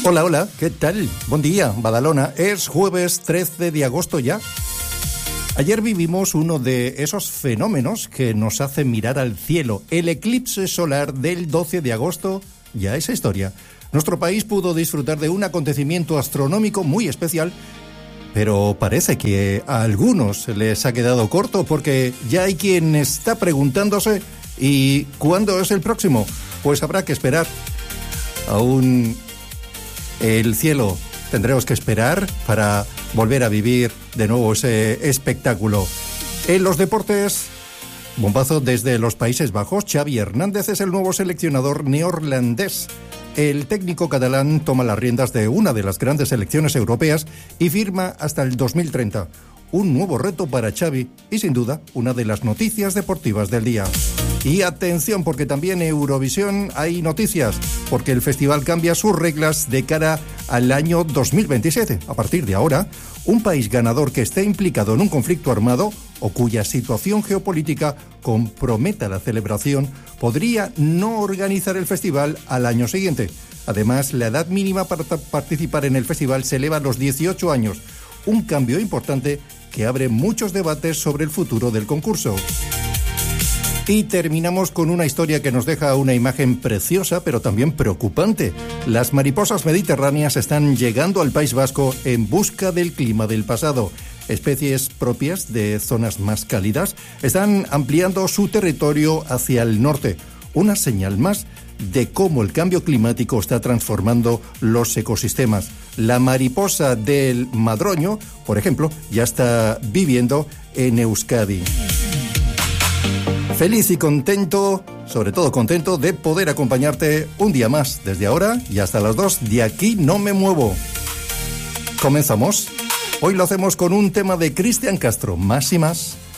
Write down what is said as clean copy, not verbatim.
Hola, hola, ¿qué tal? Buen día, Badalona. Es jueves 13 de agosto ya. Ayer vivimos uno de esos fenómenos que nos hacen mirar al cielo. El eclipse solar del 12 de agosto ya es historia. Nuestro país pudo disfrutar de un acontecimiento astronómico muy especial, pero parece que a algunos les ha quedado corto porque ya hay quien está preguntándose ¿y cuándo es el próximo? Pues habrá que esperar. Aún el cielo tendremos que esperar para volver a vivir de nuevo ese espectáculo. En los deportes, bombazo desde los Países Bajos. Xavi Hernández es el nuevo seleccionador neerlandés. El técnico catalán toma las riendas de una de las grandes selecciones europeas y firma hasta el 2030. Un nuevo reto para Xavi y, sin duda, una de las noticias deportivas del día. Y atención, porque también en Eurovisión hay noticias, porque el festival cambia sus reglas de cara al año 2027. A partir de ahora, un país ganador que esté implicado en un conflicto armado o cuya situación geopolítica comprometa la celebración podría no organizar el festival al año siguiente. Además, la edad mínima para participar en el festival se eleva a los 18 años, un cambio importante que abre muchos debates sobre el futuro del concurso. Y terminamos con una historia que nos deja una imagen preciosa, pero también preocupante. Las mariposas mediterráneas están llegando al País Vasco en busca del clima del pasado. Especies propias de zonas más cálidas están ampliando su territorio hacia el norte. Una señal más de cómo el cambio climático está transformando los ecosistemas. La mariposa del madroño, por ejemplo, ya está viviendo en Euskadi. Feliz y contento, sobre todo contento, de poder acompañarte un día más, desde ahora y hasta las 2. De aquí no me muevo. Comenzamos. Hoy lo hacemos con un tema de Cristian Castro, Más y Más.